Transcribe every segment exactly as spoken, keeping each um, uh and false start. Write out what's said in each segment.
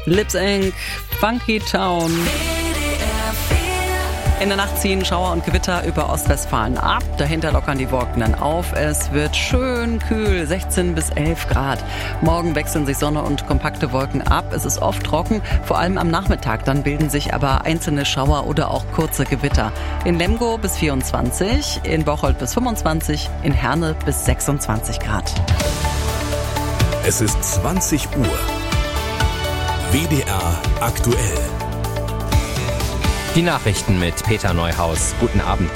Lip Sync, Funky Town. In der Nacht ziehen Schauer und Gewitter über Ostwestfalen ab. Dahinter lockern die Wolken dann auf. Es wird schön kühl, sechzehn bis elf Grad. Morgen wechseln sich Sonne und kompakte Wolken ab. Es ist oft trocken, vor allem am Nachmittag. Dann bilden sich aber einzelne Schauer oder auch kurze Gewitter. In Lemgo bis vierundzwanzig, in Bocholt bis fünfundzwanzig, in Herne bis sechsundzwanzig Grad. Es ist zwanzig Uhr. W D R aktuell. Die Nachrichten mit Peter Neuhaus. Guten Abend.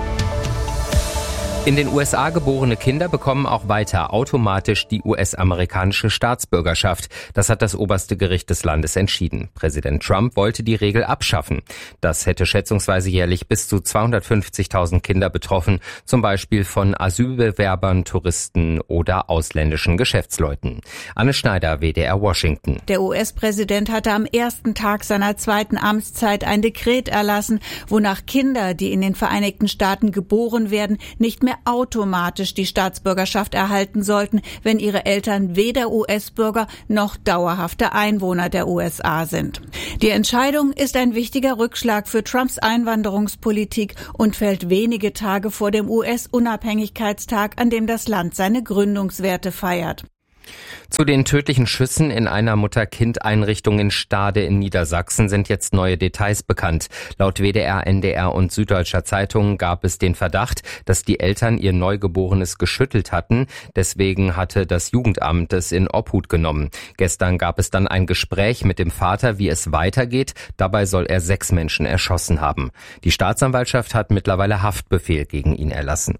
In den U S A geborene Kinder bekommen auch weiter automatisch die U S-amerikanische Staatsbürgerschaft. Das hat das oberste Gericht des Landes entschieden. Präsident Trump wollte die Regel abschaffen. Das hätte schätzungsweise jährlich bis zu zweihundertfünfzigtausend Kinder betroffen, zum Beispiel von Asylbewerbern, Touristen oder ausländischen Geschäftsleuten. Anne Schneider, W D R Washington. Der U S-Präsident hatte am ersten Tag seiner zweiten Amtszeit ein Dekret erlassen, wonach Kinder, die in den Vereinigten Staaten geboren werden, nicht mehr automatisch die Staatsbürgerschaft erhalten sollten, wenn ihre Eltern weder U S-Bürger noch dauerhafte Einwohner der U S A sind. Die Entscheidung ist ein wichtiger Rückschlag für Trumps Einwanderungspolitik und fällt wenige Tage vor dem U S-Unabhängigkeitstag, an dem das Land seine Gründungswerte feiert. Zu den tödlichen Schüssen in einer Mutter-Kind-Einrichtung in Stade in Niedersachsen sind jetzt neue Details bekannt. Laut W D R, N D R und Süddeutscher Zeitung gab es den Verdacht, dass die Eltern ihr Neugeborenes geschüttelt hatten. Deswegen hatte das Jugendamt es in Obhut genommen. Gestern gab es dann ein Gespräch mit dem Vater, wie es weitergeht. Dabei soll er sechs Menschen erschossen haben. Die Staatsanwaltschaft hat mittlerweile Haftbefehl gegen ihn erlassen.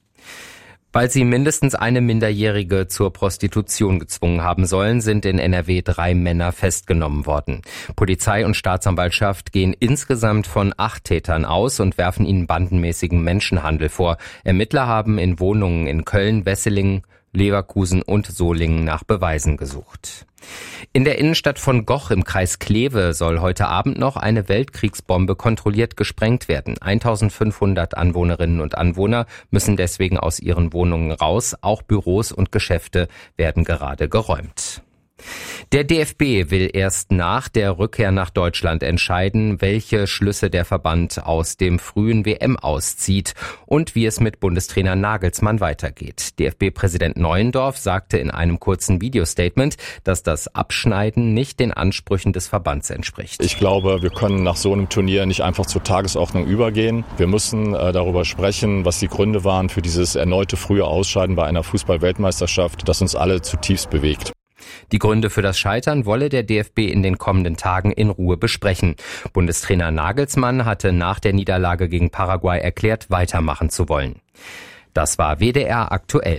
Weil sie mindestens eine Minderjährige zur Prostitution gezwungen haben sollen, sind in N R W drei Männer festgenommen worden. Polizei und Staatsanwaltschaft gehen insgesamt von acht Tätern aus und werfen ihnen bandenmäßigen Menschenhandel vor. Ermittler haben in Wohnungen in Köln, Wesseling, Leverkusen und Solingen nach Beweisen gesucht. In der Innenstadt von Goch im Kreis Kleve soll heute Abend noch eine Weltkriegsbombe kontrolliert gesprengt werden. eintausendfünfhundert Anwohnerinnen und Anwohner müssen deswegen aus ihren Wohnungen raus. Auch Büros und Geschäfte werden gerade geräumt. Der D F B will erst nach der Rückkehr nach Deutschland entscheiden, welche Schlüsse der Verband aus dem frühen W M-Aus zieht und wie es mit Bundestrainer Nagelsmann weitergeht. D F B-Präsident Neuendorf sagte in einem kurzen Videostatement, dass das Abschneiden nicht den Ansprüchen des Verbands entspricht. Ich glaube, wir können nach so einem Turnier nicht einfach zur Tagesordnung übergehen. Wir müssen äh, darüber sprechen, was die Gründe waren für dieses erneute frühe Ausscheiden bei einer Fußball-Weltmeisterschaft, das uns alle zutiefst bewegt. Die Gründe für das Scheitern wolle der D F B in den kommenden Tagen in Ruhe besprechen. Bundestrainer Nagelsmann hatte nach der Niederlage gegen Paraguay erklärt, weitermachen zu wollen. Das war W D R aktuell.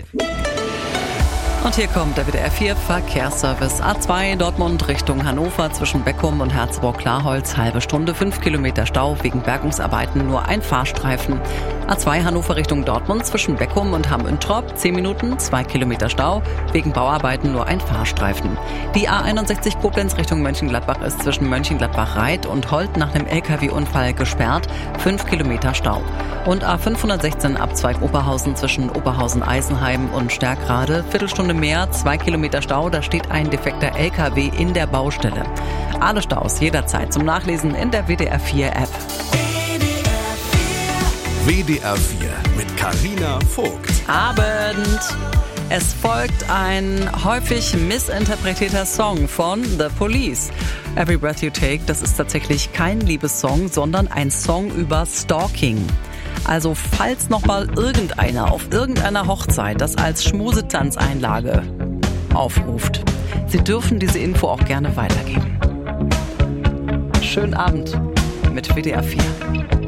Und hier kommt der W D R vier Verkehrsservice. A zwei Dortmund Richtung Hannover zwischen Beckum und Herzburg-Klarholz. Halbe Stunde, fünf Kilometer Stau. Wegen Bergungsarbeiten nur ein Fahrstreifen. A zwei Hannover Richtung Dortmund zwischen Beckum und Hamm-Üntrop. zehn Minuten, zwei Kilometer Stau. Wegen Bauarbeiten nur ein Fahrstreifen. Die A einundsechzig Koblenz Richtung Mönchengladbach ist zwischen Mönchengladbach-Reit und Holt nach einem L K W-Unfall gesperrt. fünf Kilometer Stau. Und A fünfhundertsechzehn Abzweig Oberhausen zwischen Oberhausen-Eisenheim und Stärkrade. Viertelstunde mehr, zwei Kilometer Stau, da steht ein defekter L K W in der Baustelle. Alle Staus jederzeit zum Nachlesen in der W D R vier App. W D R vier mit Carina Vogt. Abend. Es folgt ein häufig missinterpretierter Song von The Police. Every Breath You Take, das ist tatsächlich kein Liebessong, sondern ein Song über Stalking. Also falls nochmal irgendeiner auf irgendeiner Hochzeit das als Schmusetanzeinlage aufruft, Sie dürfen diese Info auch gerne weitergeben. Schönen Abend mit W D R vier.